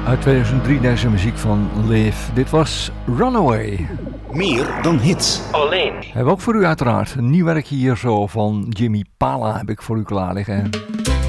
Uit 2003 deze muziek van Liv. Dit was Runaway. Meer dan hits. Alleen. Hebben we ook voor u uiteraard een nieuw werkje hier zo van Jimmy Pala heb ik voor u klaar liggen.